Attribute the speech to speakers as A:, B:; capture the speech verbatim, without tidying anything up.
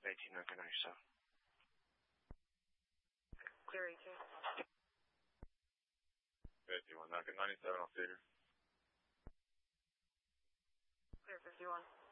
A: eighteen, nineteen ninety-seven.
B: Clear eighteen.
A: fifty-one, ninety-seven, I'll see her.
B: Clear fifty-one.